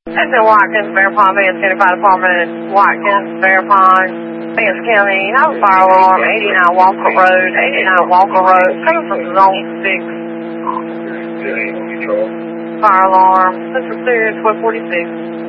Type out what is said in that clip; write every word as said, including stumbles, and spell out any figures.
That's in Watkins, Bear Pond, Vance County Fire Department, Watkins, Bear Pond, Vance County. Have a fire alarm, eighty-nine Walker Road, eighty-nine Walker Road, coming from Zone six. Fire alarm, this is Sirius one forty-six.